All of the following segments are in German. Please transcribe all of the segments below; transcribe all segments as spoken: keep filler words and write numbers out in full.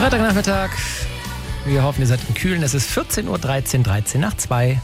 Freitagnachmittag. Wir hoffen, ihr seid im Kühlen. Es ist vierzehn Uhr dreizehn, dreizehn nach zwei.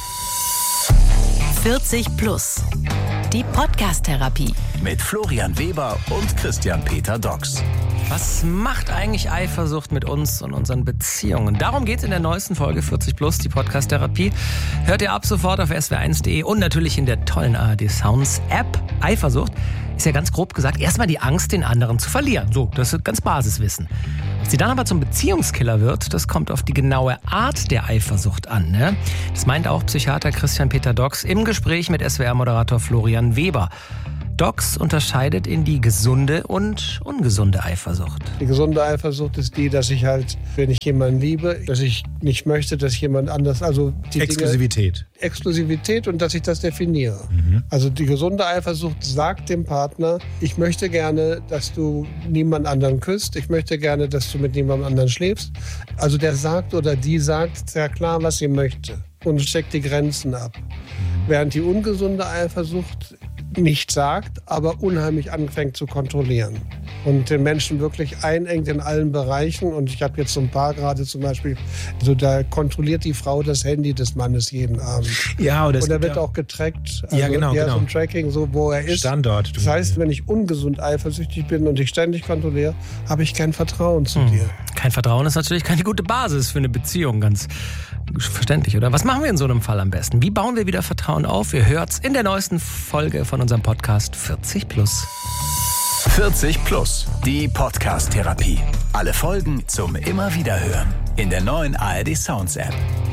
vierzig plus. Die Podcast-Therapie. Mit Florian Weber und Christian Peter Dox. Was macht eigentlich Eifersucht mit uns und unseren Beziehungen? Darum geht es in der neuesten Folge vierzig plus, die Podcast-Therapie. Hört ihr ab sofort auf s w eins punkt de und natürlich in der tollen A R D Sounds App. Eifersucht ist ja ganz grob gesagt erstmal die Angst, den anderen zu verlieren. So, das ist ganz Basiswissen. Ob sie dann aber zum Beziehungskiller wird, das kommt auf die genaue Art der Eifersucht an. Ne? Das meint auch Psychiater Christian Peter Dox im Gespräch mit S W R-Moderator Florian Weber. Dox unterscheidet in die gesunde und ungesunde Eifersucht. Die gesunde Eifersucht ist die, dass ich halt, wenn ich jemanden liebe, dass ich nicht möchte, dass jemand anders, also die Exklusivität. Dinge, Exklusivität und dass ich das definiere. Mhm. Also die gesunde Eifersucht sagt dem Partner, ich möchte gerne, dass du niemand anderen küsst, ich möchte gerne, dass du mit niemandem anderen schläfst. Also der sagt oder die sagt sehr klar, was sie möchte und steckt die Grenzen ab. Mhm. Während die ungesunde Eifersucht nicht sagt, aber unheimlich anfängt zu kontrollieren und den Menschen wirklich einengt in allen Bereichen. Und ich habe jetzt so ein paar gerade zum Beispiel, also da kontrolliert die Frau das Handy des Mannes jeden Abend. Ja, oder und er wird auch getrackt. Also ja, genau, ja, genau. so ein Tracking, so wo er ist. Standort. Das heißt, wenn ich ungesund eifersüchtig bin und ich ständig kontrolliere, habe ich kein Vertrauen zu hm. dir. Kein Vertrauen ist natürlich keine gute Basis für eine Beziehung, ganz verständlich, oder? Was machen wir in so einem Fall am besten? Wie bauen wir wieder Vertrauen auf? Ihr hört's in der neuesten Folge von unserem Podcast vierzig plus. vierzig plus, die Podcast-Therapie. Alle Folgen zum immer wieder hören in der neuen A R D Sounds App.